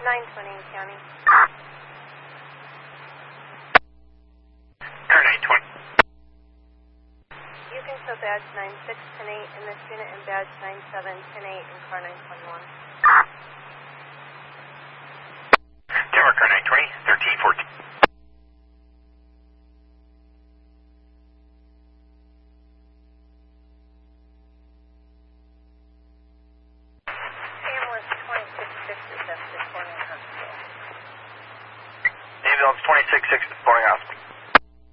920 in county. Car 920. You can show badge 9610-8 in this unit and badge 9710-8 in car 921.